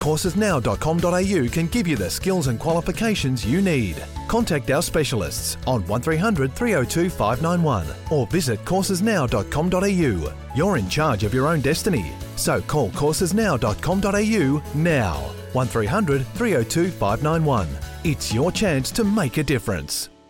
Coursesnow.com.au can give you the skills and qualifications you need. Contact our specialists on 1300 302 591 or visit coursesnow.com.au. You're in charge of your own destiny. So call coursesnow.com.au now. 1300 302 591. It's your chance to make a difference.